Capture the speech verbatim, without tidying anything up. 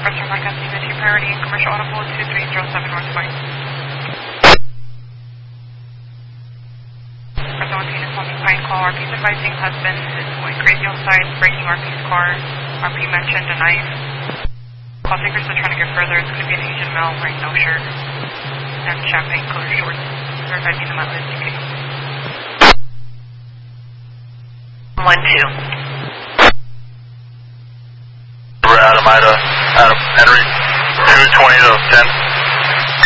Western Podcast Unity Priority and Commercial Audible two three zero seven North Point. Resident Unit Plumbing Pine call. R P's advising husband is going crazy outside, breaking R P's car. R P mentioned a knife. Call takers are trying to get further. It's going to be an Asian male wearing no shirt and champagne colored shorts. They're advising them at Liz U K. One two. We're Adam Ida, Adam Henry, two twenty to ten.